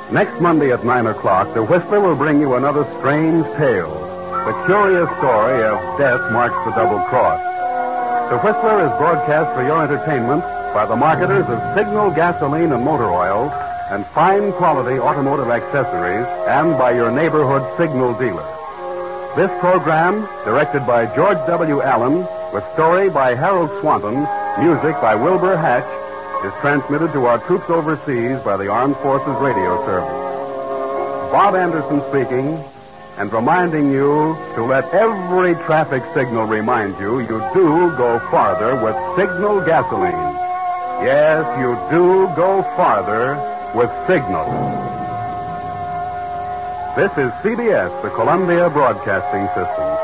Next Monday at 9 o'clock, The Whistler will bring you another strange tale. The curious story of Death Marks the Double Cross. The Whistler is broadcast for your entertainment by the marketers of Signal gasoline and motor oil and fine quality automotive accessories, and by your neighborhood Signal dealer. This program, directed by George W. Allen, with story by Harold Swanton, music by Wilbur Hatch, is transmitted to our troops overseas by the Armed Forces Radio Service. Bob Anderson speaking, and reminding you to let every traffic signal remind you do go farther with Signal gasoline. Yes, you do go farther with Signal. This is CBS, the Columbia Broadcasting System.